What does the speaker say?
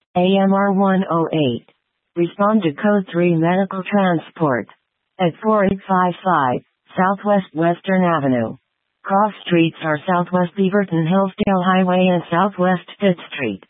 AMR 108. Respond to Code 3 Medical Transport. At 4855 Southwest Western Avenue. Cross streets are Southwest Beaverton Hillsdale Highway and Southwest 5th Street.